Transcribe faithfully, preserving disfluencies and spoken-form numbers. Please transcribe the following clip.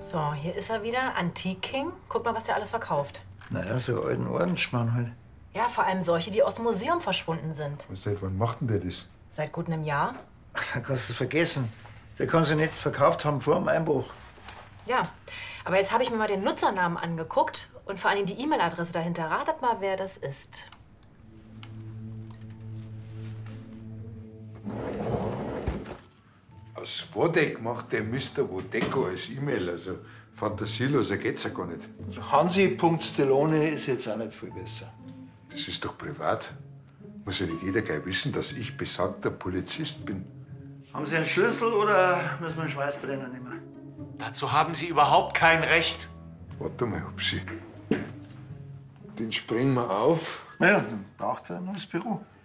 So, hier ist er wieder. Antique King. Guck mal, was der alles verkauft. Naja, so alten Ordensschmarrn halt. Ja, vor allem solche, die aus dem Museum verschwunden sind. Was, seit wann macht denn der das? Seit gut einem Jahr. Ach, dann kannst du es vergessen. Der kann sie nicht verkauft haben vor dem Einbruch. Ja, aber jetzt habe ich mir mal den Nutzernamen angeguckt und vor allem die E-Mail-Adresse dahinter. Ratet mal, wer das ist. Aus Wodeck macht der Mister Wodecko als E-Mail. Also fantasieloser geht's ja gar nicht. Also Hansi.Stellone ist jetzt auch nicht viel besser. Das ist doch privat. Muss ja nicht jeder gleich wissen, dass ich besagter Polizist bin. Haben Sie einen Schlüssel oder müssen wir einen Schweißbrenner nehmen? Dazu haben Sie überhaupt kein Recht. Warte mal, Hupsi. Den springen wir auf. Naja, dann braucht er ein neues Büro.